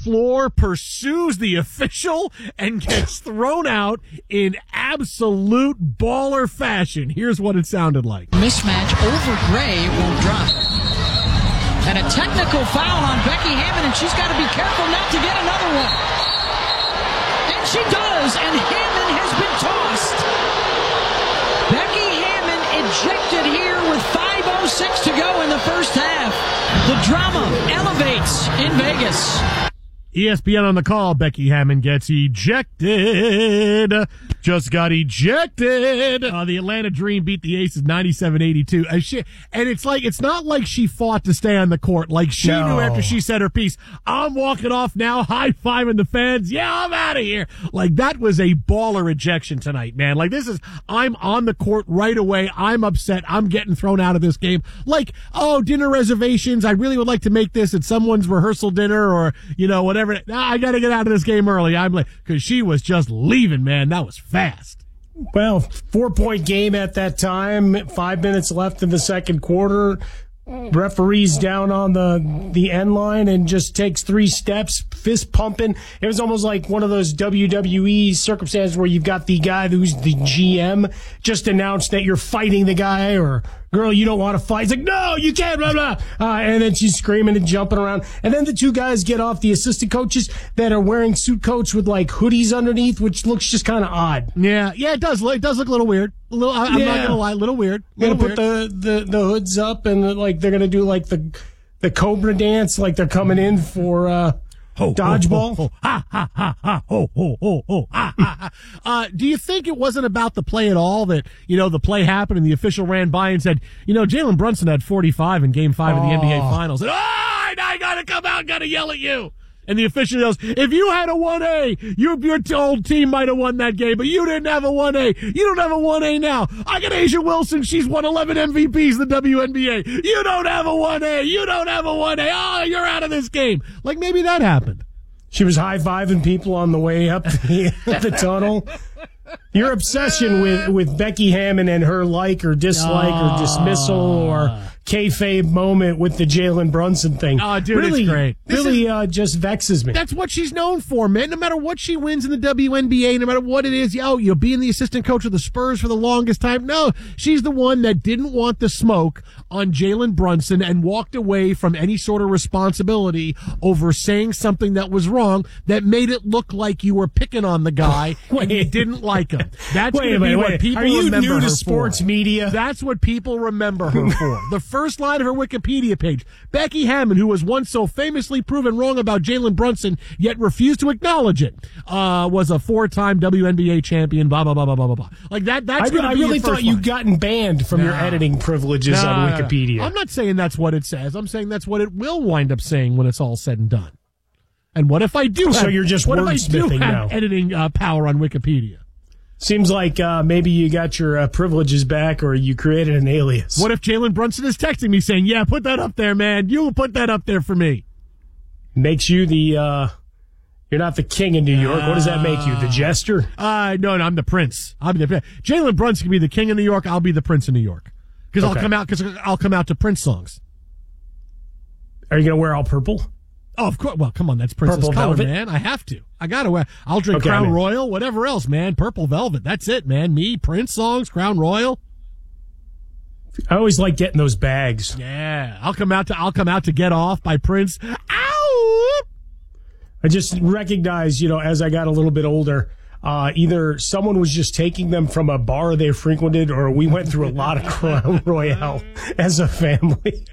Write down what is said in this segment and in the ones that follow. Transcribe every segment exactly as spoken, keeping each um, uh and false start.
floor, pursues the official, and gets thrown out in absolute baller fashion. Here's what it sounded like. Mismatch over Gray, it won't drop. And a technical foul on Becky Hammon, and she's got to be careful not to get another one. And she does, and Hammon has been tossed. Becky Hammon ejected here with five oh six to go in the first half. The drama elevates in Vegas. E S P N on the call. Becky Hammon gets ejected. Just got ejected. Uh, the Atlanta Dream beat the Aces ninety-seven eighty-two. Uh, she, and it's like, it's not like she fought to stay on the court. Like she no. knew after she said her piece, I'm walking off now, high-fiving the fans. Yeah, I'm out of here. Like that was a baller ejection tonight, man. Like this is, I'm on the court right away. I'm upset. I'm getting thrown out of this game. Like, oh, dinner reservations. I really would like to make this at someone's rehearsal dinner or, you know, whatever. I got to get out of this game early. I'm like, because she was just leaving, man. That was fast. Well, four-point game at that time. Five minutes left in the second quarter. Referee's down on the the end line and just takes three steps, fist pumping. It was almost like one of those W W E circumstances where you've got the guy who's the G M just announced that you're fighting the guy or girl, you don't want to fight. He's like, no, you can't, blah, blah. Uh, and then she's screaming and jumping around. And then the two guys get off, the assistant coaches that are wearing suit coats with like hoodies underneath, which looks just kind of odd. Yeah, yeah, it does. It does look a little weird. A little, I, I'm yeah. not gonna lie, a little weird. They're gonna put the, the, the hoods up and like they're gonna do like the the Cobra dance, like they're coming in for uh, ho, dodgeball. Ho, ho, ho. Ha ha ha ha ho ho ho ho ha ha ha. Uh, do you think it wasn't about the play at all? That you know the play happened and the official ran by and said, you know, Jalen Brunson had forty-five in Game Five oh. of the N B A Finals. And, oh, I gotta come out, gotta yell at you. And the official yells, if you had a one A, you, your old team might have won that game, but you didn't have a one A. You don't have a one A now. I got Asia Wilson. She's won eleven M V Ps in the W N B A. You don't have a one A. You don't have a one A. Oh, you're out of this game. Like maybe that happened. She was high-fiving people on the way up the, the tunnel. Your obsession with, with Becky Hammon and her like or dislike oh. or dismissal or kayfabe moment with the Jalen Brunson thing. Oh, dude, really, it's great. Really is, uh, just vexes me. That's what she's known for, man. No matter what she wins in the W N B A, no matter what it is, yo, you'll be the assistant coach of the Spurs for the longest time. No, she's the one that didn't want the smoke on Jalen Brunson and walked away from any sort of responsibility over saying something that was wrong that made it look like you were picking on the guy and you didn't like him. That's going to be wait, what wait. people Are you remember new her to sports for. media? That's what people remember her for. The first line of her Wikipedia page, Becky Hammon, who was once so famously proven wrong about Jalen Brunson, yet refused to acknowledge it, uh, was a four-time W N B A champion, blah, blah, blah, blah, blah, blah. Like that, that's I, going to I be really your first thought you'd line. gotten banned from no. your editing privileges no, on no, no. Wikipedia. I'm not saying that's what it says. I'm saying that's what it will wind up saying when it's all said and done. And what if I do have, so you're just what if I do wordsmithing have now. editing uh, power on Wikipedia? Seems like uh, maybe you got your uh, privileges back or you created an alias. What if Jalen Brunson is texting me saying, yeah, put that up there, man. You put that up there for me. Makes you the, uh, you're not the king in New York. What does that make you, the jester? Uh, no, no, I'm the prince. I'll be the Jalen Brunson can be the king of New York. I'll be the prince of New York. Because okay. I'll come out, because I'll come out to Prince songs. Are you going to wear all purple? Oh, of course. Well, come on. That's Prince's Purple color, velvet? man. I have to. I got to wear. I'll drink okay, Crown I mean. Royal, whatever else, man. Purple velvet. That's it, man. Me, Prince songs, Crown Royal. I always like getting those bags. Yeah. I'll come out to, I'll come out to Get Off by Prince. Ow! I just recognize, you know, as I got a little bit older, uh, either someone was just taking them from a bar they frequented or we went through a lot of Crown Royale as a family.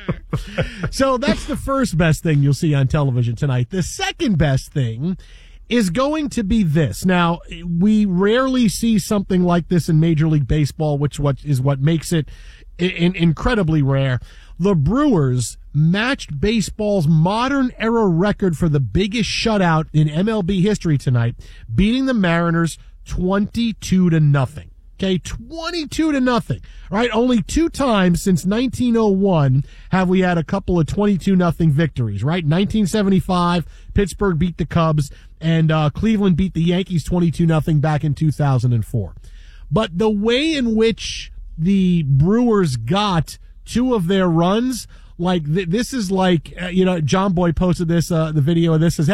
So that's the first best thing you'll see on television tonight. The second best thing is going to be this. Now, we rarely see something like this in Major League Baseball, which what is what makes it in, incredibly rare. The Brewers matched baseball's modern era record for the biggest shutout in M L B history tonight, beating the Mariners twenty-two to nothing. Okay, twenty-two to nothing. Right? Only two times since nineteen oh one have we had a couple of twenty-two nothing victories, right? nineteen seventy-five, Pittsburgh beat the Cubs, and uh, Cleveland beat the Yankees twenty-two nothing back in two thousand four. But the way in which the Brewers got two of their runs, like th- this is like, uh, you know, John Boy posted this, uh, the video of this, says,